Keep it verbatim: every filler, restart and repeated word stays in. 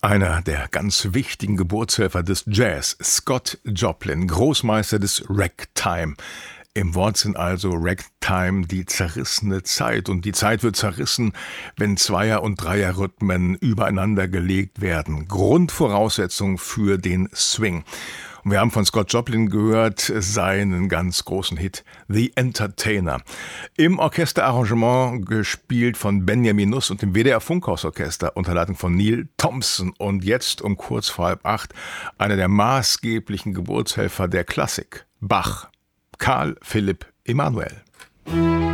Einer der ganz wichtigen Geburtshelfer des Jazz, Scott Joplin, Großmeister des Ragtime. Im Wortsinn also Ragtime, die zerrissene Zeit. Und die Zeit wird zerrissen, wenn Zweier- und Dreierrhythmen übereinander gelegt werden. Grundvoraussetzung für den Swing. Und wir haben von Scott Joplin gehört seinen ganz großen Hit The Entertainer. Im Orchesterarrangement gespielt von Benjamin Nuss und dem W D R Funkhausorchester unter Leitung von Neil Thompson. Und jetzt um kurz vor halb acht einer der maßgeblichen Geburtshelfer der Klassik, Bach. Karl Philipp Emanuel.